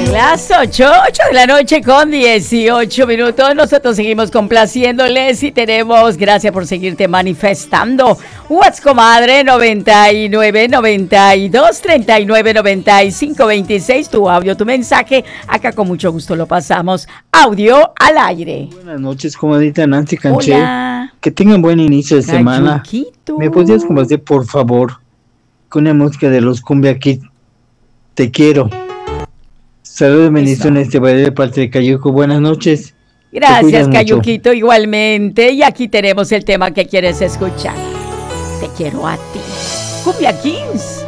Las 8 de la noche con 18 minutos. Nosotros seguimos complaciéndoles y tenemos, gracias por seguirte manifestando. What's comadre 99 92 39 95 26. Tu audio, tu mensaje. Acá con mucho gusto lo pasamos. Audio al aire. Buenas noches, comadita Nancy Canché. Hola. Que tengan buen inicio de semana. Cayuquito. ¿Me podrías complacer, por favor, con una música de los Cumbia Kid? Te quiero. Saludos, bendiciones, te voy de parte de Cayuco. Buenas noches. Gracias, Cayuquito, igualmente. Y aquí tenemos el tema que quieres escuchar. Te quiero a ti. Cumbia Kings.